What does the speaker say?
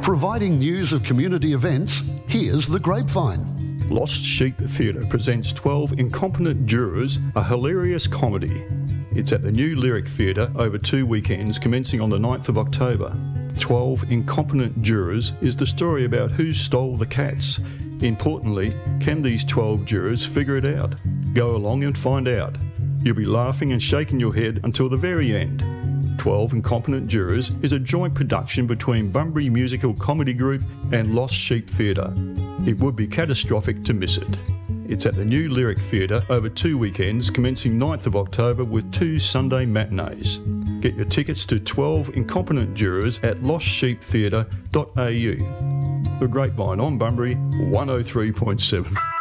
Providing news of community events, here's The Grapevine. Lost Sheep Theatre presents 12 Incompetent Jurors, a hilarious comedy. It's at the New Lyric Theatre over 2 weekends commencing on the 9th of October. 12 Incompetent Jurors is the story about who stole the cats. Importantly, can these 12 jurors figure it out? Go along and find out. You'll be laughing and shaking your head until the very end. 12 Incompetent Jurors is a joint production between Bunbury Musical Comedy Group and Lost Sheep Theatre. It would be catastrophic to miss it. It's at the New Lyric Theatre over 2 weekends commencing 9th of October with 2 Sunday matinees. Get your tickets to 12 Incompetent Jurors at lostsheeptheatre.au. The Grapevine on Bunbury 103.7.